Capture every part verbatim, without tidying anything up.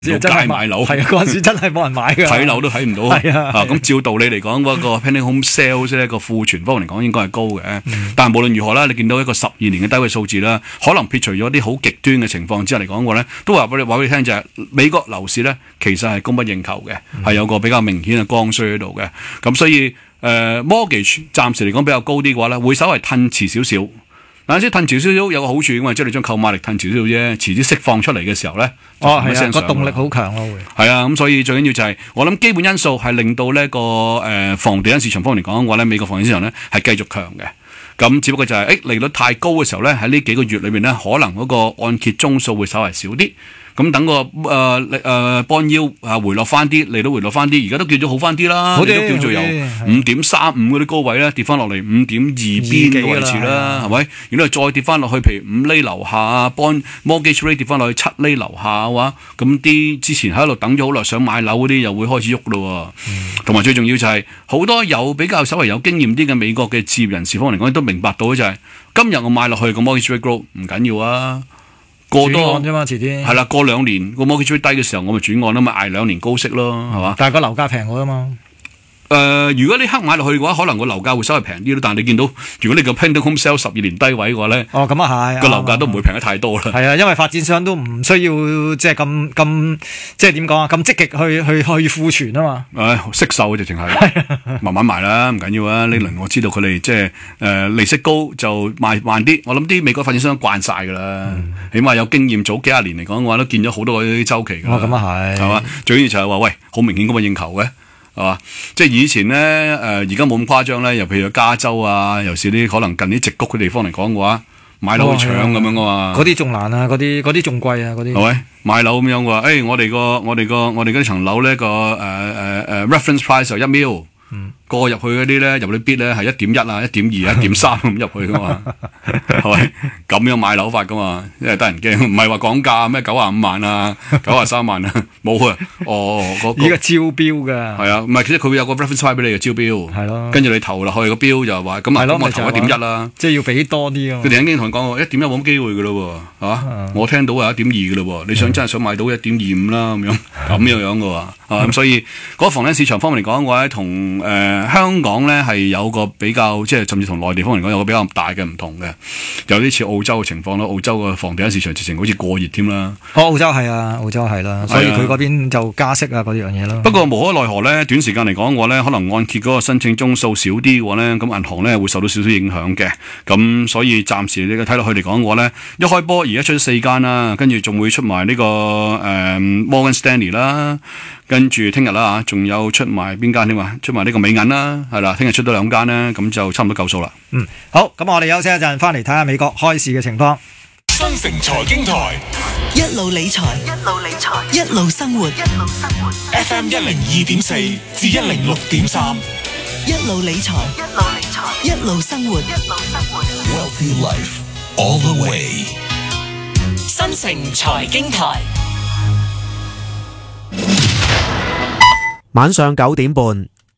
街買樓， 係啊，嗰陣時真係冇人買㗎， 睇樓都睇唔到。 係啊， 咁照道理嚟講，嗰個 pending home sales 咧個庫存方面嚟講應該係高嘅。 嗯、 但係無論如何啦，你見到一個十二年嘅低位數字啦，可能撇除咗啲好極端嘅情況之下嚟講嘅話咧，都話俾你話俾你聽就係美國樓市咧其實係供不應求嘅，係、嗯、有個比較明顯嘅剛需喺度嘅。咁所以誒、呃、mortgage 暫時嚟講比較高啲嘅話咧，會稍為褪遲少少。嗱，即係褪遲少少有個好處嘅嘛，即係你將購買力褪遲少少啫，遲啲釋放出嚟嘅時候咧， 哦係啊，個動力好強咯會。 係啊，咁所以最緊要就係、是、我諗基本因素係令到呢個誒房地產市場方面嚟講嘅話咧，美國房地產市場咧係繼續強嘅。咁只不過就係、是、誒利率太高嘅時候咧，喺呢幾個月裏面咧，可能嗰個按揭宗數會稍為少啲。咁等個誒誒 bond yield 啊回落翻啲，利率回落翻啲，而家都叫做好翻啲啦，都叫做由五點三五嗰啲高位咧跌翻落嚟五點二邊嘅位置啦，係咪？如果係再跌翻落去，譬如五厘樓下啊 ，bond mortgage rate 跌翻落去七厘樓下嘅話，咁啲之前喺度等咗好耐想買樓嗰啲又會開始喐咯。同埋、嗯、最重要就係、是、好多有比較稍微有經驗啲嘅美國嘅置業人士方面嚟講，都明白到就係、是、今日我買落去個 mortgage rate growth 唔緊要啊。過多啫嘛，遲啲係啦，過兩年個 mortgage rate 低嘅時候，我咪轉按啦嘛，捱兩年高息咯，係嘛？ 但係個樓價平咗啊嘛。 誒、呃，如果你刻買落去嘅話，可能個樓價會稍微平啲咯。但係你見到，如果你個 pending home sale 十二年低位嘅話咧， 哦，咁啊係， 個樓價都唔會平得太多啦。 係啊，因為發展商都唔需要即係咁咁，即係點講啊？咁積極去去去庫存啊嘛。誒、 哎，惜售直情係，慢慢賣啦，唔緊要啊。呢輪我知道佢哋即係誒利息高就賣慢啲。我諗啲美國發展商慣晒㗎啦，嗯、起碼有經驗，早幾廿年嚟講嘅話都見咗好多嗰啲週期㗎啦。 哦，咁啊係， 係嘛？最緊要就係話喂，好明顯咁嘅應求嘅。係嘛？即係以前咧，誒而家冇咁誇張咧。又譬如加州啊，尤其是啲可能近啲矽谷嘅地方嚟講嘅話，買樓去搶咁樣噶嘛。 嗰啲仲難啊，嗰啲嗰啲仲貴啊，嗰啲。係咪買樓咁樣嘅話？誒、哎，我哋個我哋個我哋嗰層樓咧個誒誒誒 reference price 就一 mil。嗯，過入去嗰啲咧，入啲 bid 咧係一點一啊、一點二、一點三咁入去噶嘛，係咪咁樣買樓法噶嘛？因為得人驚，唔係話講價咩九啊五萬啊、九啊三萬啊，冇啊。哦，嗰、那個依個招標噶， 係啊，唔係其實佢會有個 reference price 俾你嘅招標，係咯，跟住你投落去個標就話咁啊，咁我投一點一啦， 即係要俾多啲啊。 佢哋已經同佢講過一點一冇乜機會噶咯喎，係嘛？嗯、我聽到係一點二噶咯喎，你想真係想買到一點二五啦咁樣，咁樣樣噶喎，啊咁所以嗰個房地產市場方面嚟講嘅話，同誒、呃、香港咧係有個比較，即係甚至同內地方面嚟講有個比較大嘅唔同嘅，有啲似澳洲嘅情況咯。澳洲嘅房地產市場直情好似過熱添啦。 哦，澳洲係啊，澳洲係啦，所以佢嗰邊就加息啊嗰啲樣嘢咯。 不過無可奈何咧，短時間嚟講嘅話咧，可能按揭嗰個申請宗數少啲嘅話咧，咁銀行咧會受到少少影響嘅。咁所以暫時你睇落去嚟講嘅話咧，一開波而家出咗四間啦，跟住仲會出埋呢、這個誒、呃、Morgan Stanley 啦。跟住聽日啦嚇，仲有出埋邊間添啊？出埋呢個美銀啦，係啦，聽日出多兩間咧，咁就差唔多夠數啦。 嗯，好，咁我哋休息一陣，翻嚟睇下美國開市嘅情況。 新城財經台， 一路理財，一路理財，一路生活，一路生活。 F M 一零二點四至一零六點三， 一路理財，一路理財，一路生活，一路生活。 Wealthy life all the way。 新城財經台。 晚上九點半，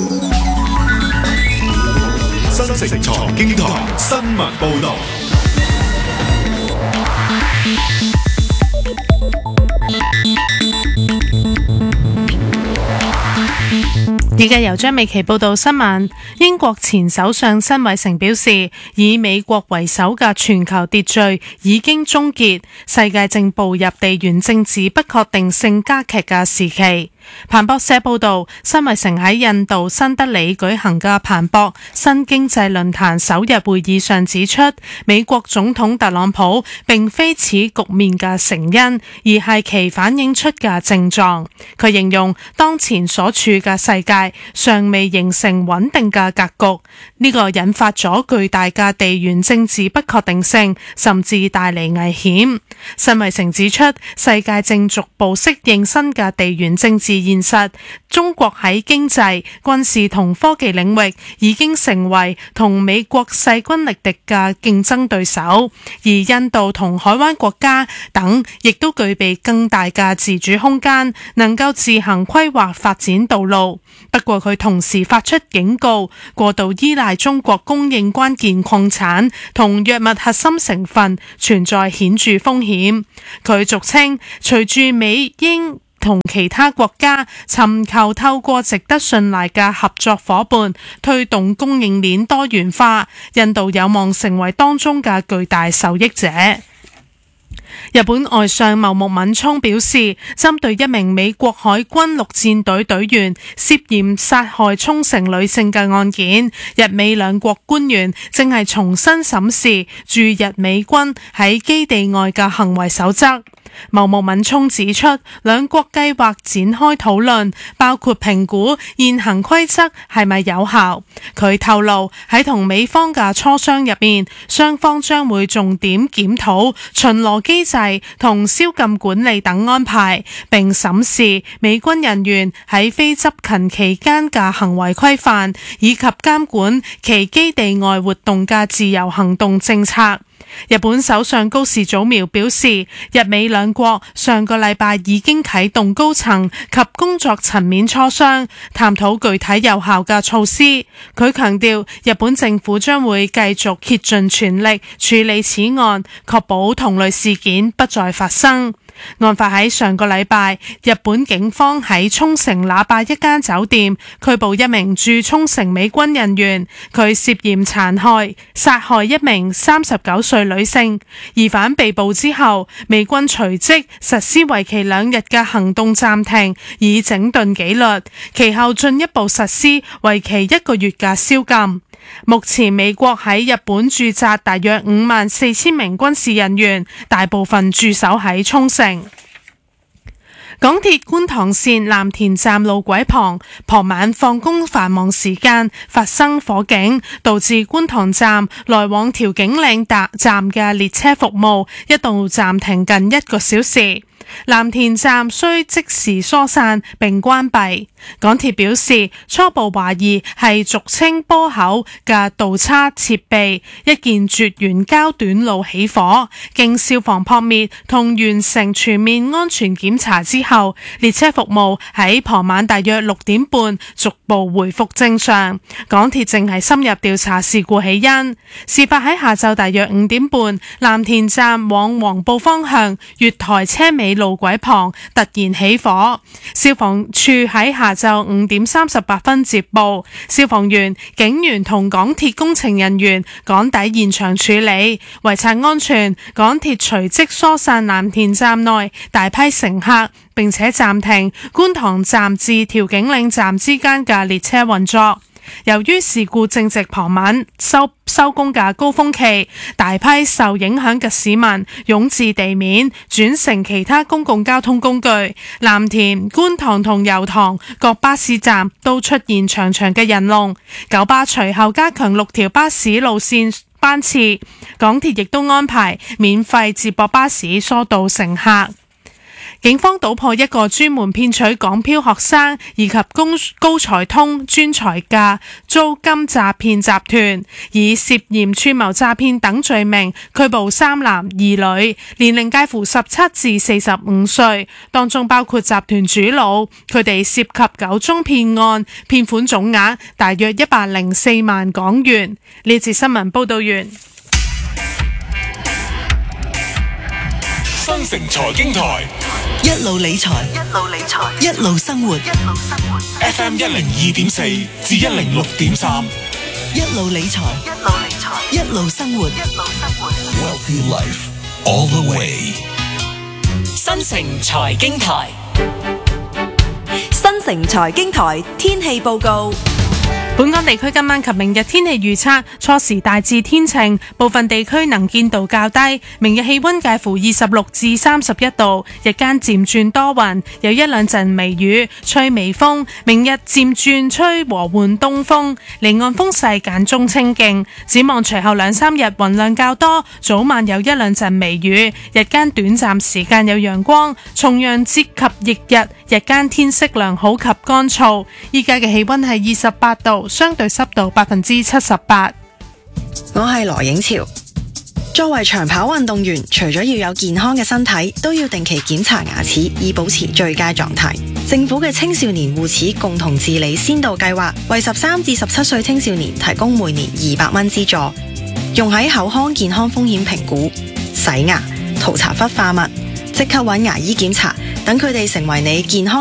新城財經台新聞報道。 而家由張美琪報道新聞。英國前首相辛偉誠表示，以美國為首嘅全球秩序已經終結，世界正步入地緣政治不確定性加劇嘅時期。彭博社報道，辛偉誠喺印度新德里舉行嘅彭博新經濟論壇首日會議上指出，美國總統特朗普並非此局面嘅成因，而係其反映出嘅症狀。佢形容當前所處嘅世界尚未形成穩定嘅格局，呢個引發咗巨大嘅地緣政治不確定性，甚至帶嚟危險。辛偉誠指出，世界正逐步適應新嘅地緣政治現實，中國喺經濟、軍事同科技領域已經成為同美國勢均力敵嘅競爭對手，而印度同海灣國家等亦都具備更大嘅自主空間，能夠自行規劃發展道路。不過佢同時發出警告，過度依賴中國供應關鍵礦產同藥物核心成分存在顯著風險。佢俗稱，隨住美英同其他國家尋求透過值得信賴嘅合作夥伴，推動供應鏈多元化。印度有望成為當中嘅巨大受益者。日本外相茂木敏充表示，針對一名美國海軍陸戰隊隊員涉嫌殺害沖繩女性嘅案件，日美兩國官員正係重新審視駐日美軍喺基地外嘅行為守則。茂木敏充指出，兩國計劃展開討論，包括評估現行規則係咪有效。佢透露喺同美方嘅磋商入面，雙方將會重點檢討巡邏機制同宵禁管理等安排，並審視美軍人員喺非執勤期間嘅行為規範，以及監管其基地外活動嘅自由行動政策。日本首相高市早苗表示，日美兩國上個禮拜已經啟動高層及工作層面磋商，探討具體有效嘅措施。佢強調，日本政府將會繼續竭盡全力處理此案，確保同類事件不再發生。案發喺上個禮拜，日本警方喺沖繩那霸一間酒店拘捕一名駐沖繩美軍人員，佢涉嫌殘害、殺害一名三十九歲女性。疑犯被捕之後，美軍隨即實施為期兩日嘅行動暫停，以整頓紀律，其後進一步實施為期一個月嘅宵禁。目前美國喺日本駐紮大約五萬四千名軍事人員，大部分駐守喺沖繩。港鐵觀塘線藍田站路軌旁，傍晚放工繁忙時間發生火警，導致觀塘站來往調景嶺站嘅列車服務一度暫停近一個小時。藍田站需即時疏散並關閉。港鐵表示，初步懷疑係俗稱波口嘅導叉設備一件絕緣膠短路起火，經消防撲滅同完成全面安全檢查之後，列車服務喺傍晚大約六點半逐步回復正常。港鐵正係深入調查事故起因。事發喺下晝大約五點半，藍田站往黃埔方向月台車尾路軌旁突然起火，消防處喺下晝五點三十八分接報，消防員、警員同港鐵工程人員趕抵現場處理，維持安全。港鐵隨即疏散藍田站內大批乘客，並且暫停觀塘站至調景嶺站之間嘅列車運作。由於事故正值傍晚收收工嘅高峰期，大批受影響嘅市民湧至地面，轉乘其他公共交通工具。藍田、觀塘同油塘各巴士站都出現長長嘅人龍。九巴隨後加強六條巴士路線班次，港鐵亦都安排免費接駁巴士疏導乘客。警方搗破一個專門騙取港漂學生以及高才通專才嘅租金詐騙集團，以涉嫌串謀詐騙等罪名拘捕三男二女，年齡介乎十七至四十五歲，當中包括集團主腦。佢哋涉及九宗騙案，騙款總額大約一百零四萬港元。呢節新聞報道完。 新城財經台一路理財，一路理財，一路生活，一路生活。 F M 一零二點四至一零六點三， 一路理財，一路理財，一路生活，一路生活。 Wealthy Life all the way。 新城財經台， 新城財經台天氣報告。 本港地區今晚及明日天氣預測，初時大致天晴，部分地區能見度較低。明日氣溫介乎二十六至三十一度，日間漸轉多雲，有一兩陣微雨，吹微風。明日漸轉吹和緩東風，離岸風勢間中清勁。展望隨後兩三日雲量較多，早晚有一兩陣微雨，日間短暫時間有陽光，重陽節及翌日日間天色良好及乾燥。依家嘅氣溫係二十八度。相對濕度百分之七十八。 我係羅影潮。作為長跑運動員，除咗要有健康嘅身體，都要定期檢查牙齒，以保持最佳狀態。政府嘅青少年護齒共同治理先導計劃，為十三至十七歲青少年提供每年二百蚊資助，用喺口腔健康風險評估、洗牙、塗搽氟化物、即刻揾牙醫檢查等佢哋成為你健康